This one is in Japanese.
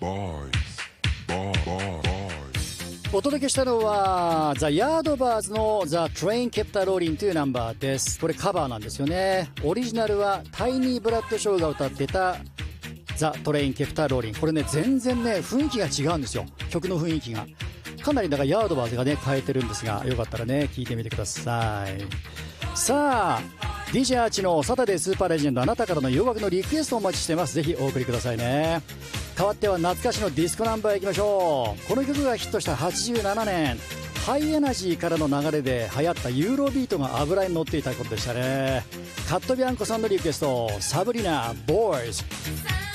お届けしたのはザ・ヤードバーズのザ・トレイン・ケプタ・ローリンというナンバーです。これカバーなんですよね。オリジナルはタイニー・ブラッドショーが歌ってたザ・トレイン・ケプタ・ローリン。これね全然ね雰囲気が違うんですよ。曲の雰囲気がかなりだからヤードバーズがね変えてるんですが、よかったらね聞いてみてください。さあ DJ アーチのサタデースーパーレジェンド、あなたからの洋楽のリクエストをお待ちしてます。ぜひお送りくださいね。代わっては懐かしのディスコナンバーいきましょう。この曲がヒットした87年、ハイエナジーからの流れで流行ったユーロビートが油に乗っていた頃でしたね。カットビアンコさんのリクエスト、サブリナボーイズ。